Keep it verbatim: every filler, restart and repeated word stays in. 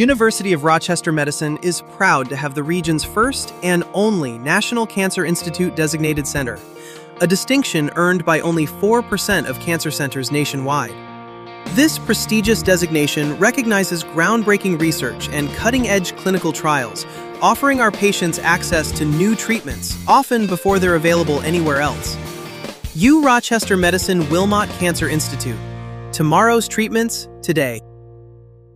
University of Rochester Medicine is proud to have the region's first and only National Cancer Institute designated center, a distinction earned by only four percent of cancer centers nationwide. This prestigious designation recognizes groundbreaking research and cutting-edge clinical trials, offering our patients access to new treatments, often before they're available anywhere else. U Rochester Medicine Wilmot Cancer Institute. Tomorrow's treatments, today.